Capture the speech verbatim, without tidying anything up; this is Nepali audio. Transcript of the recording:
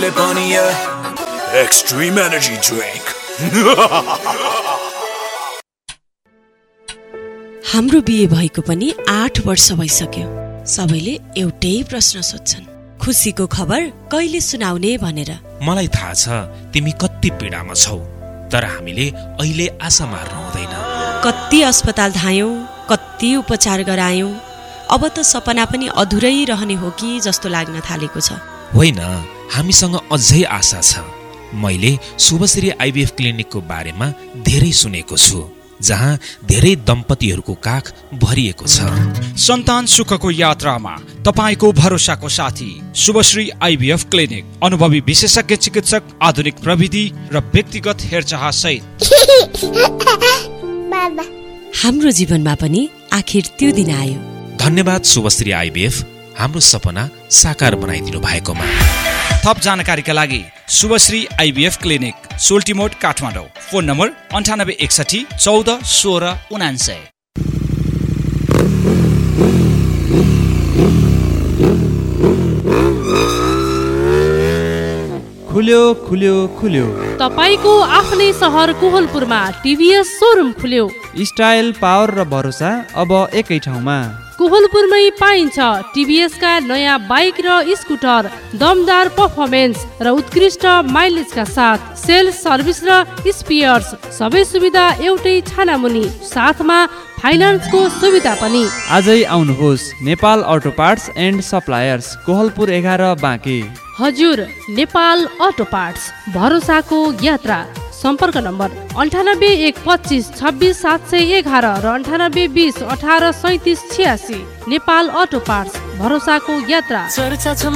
Extreme energy drink. हाम्रो बिहे भएको पनि आठ वर्ष भइसक्यो। सबैले एउटै प्रश्न सोध्छन्, खुसीको खबर कहिले सुनाउने भनेर। मलाई थाहा छ तिमी कति पीडामा छौ, तर हामीले अहिले आशा मार्नु हुँदैन। कति अस्पताल धायौं, कति उपचार गरायौं, अब त सपना पनि अधुरै रहने हो कि जस्तो लाग्न थालेको छ। होइन, हामीसँग अझै आशा छ। मैले शुभश्री आइभीएफ क्लिनिकको बारेमा धेरै सुनेको छु, जहाँ धेरै दम्पतिहरूको काख भरिएको छ। सन्तान सुखको यात्रामा तपाईको भरोसाको साथी शुभश्री आइभीएफ क्लिनिक। अनुभवी विशेषज्ञ चिकित्सक, आधुनिक प्रविधि र व्यक्तिगत हेरचाह सहित। हाम्रो जीवनमा पनि आखिर त्यो दिन आयो। धन्यवाद शुभश्री आइभीएफ, हाम्रो सपना साकार बनाइदिनु भएकोमा। थप जानकारीका लागि Shubhashree IVF clinic, सोल्टिमोड, Kathmandu. Phone number अन्ठानब्बे एकसठी चौध सोह्र उनान्सय। खुल्यो खुल्यो खुल्यो तपाईको आफ्नै सहर कोहलपुरमा टिभीएस सोरुम खुल्यो। स्टाइल, पावर र भरोसा अब एकै ठाउँमा। कोहलपुरमै पाइन्छ टिभीएस का नयाँ बाइक र स्कुटर, दमदार पर्फर्मेन्स र उत्कृष्ट माइलेजका साथ सेल्स, सर्भिस र स्पेयर्स सबै सुविधा एउटै छानामुनि, साथमा फाइनान्सको सुविधा पनि। आजै आउनुहोस् Nepal auto parts and suppliers, Kohalpur एघार बाँके। हजुर, नेपाल अटो पार्ट्स, भरोसाको यात्रा। सम्पर्क नम्बर अन्ठानब्बे एक पच्चिस छब्बिस सात सय एघार र अन्ठानब्बे बिस अठार सैतिस छियासी। नेपाल अटो पार्ट्स, भरोसाको यात्रा।